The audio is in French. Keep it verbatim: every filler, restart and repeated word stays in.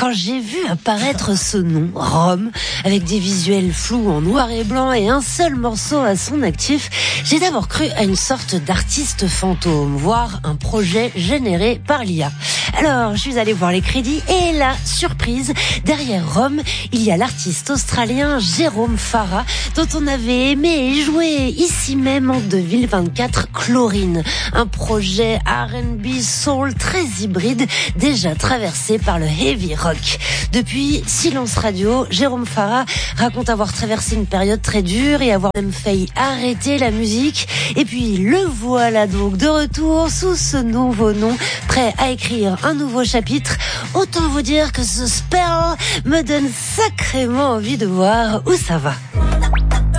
quand j'ai vu apparaître ce nom, Rome, avec des visuels flous en noir et blanc et un seul morceau à son actif, j'ai d'abord cru à une sorte d'artiste fantôme, voire un projet généré par l'I A. Alors, je suis allée voir les crédits et la surprise, derrière Rome, il y a l'artiste australien Jérôme Farah, dont on avait aimé et joué ici même en deux mille vingt-quatre, Chlorine, un projet R and B soul très hybride, déjà traversé par le heavy rock. Depuis Silence Radio, Jérôme Farah raconte avoir traversé une période très dure et avoir même failli arrêter la musique. Et puis le voilà donc de retour sous ce nouveau nom, prêt à écrire un nouveau chapitre. Autant vous dire que ce spell me donne sacrément envie de voir où ça va.